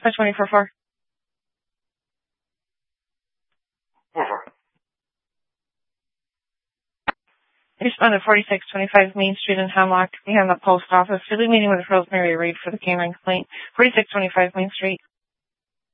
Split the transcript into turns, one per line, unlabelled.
524-4. Responded 4625 Main Street in Hemlock. We have the post office. City meeting with Rosemary Reed for the canine complaint. 4625 Main Street.